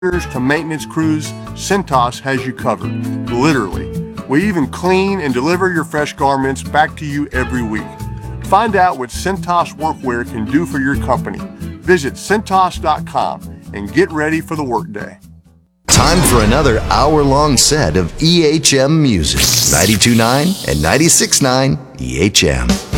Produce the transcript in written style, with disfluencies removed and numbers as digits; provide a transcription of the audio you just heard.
to maintenance crews, Cintas has you covered. Literally. We even clean and deliver your fresh garments back to you every week. Find out what Cintas Workwear can do for your company. Visit Cintas.com and get ready for the workday. Time for another hour-long set of EHM music. 92.9 and 96.9 EHM.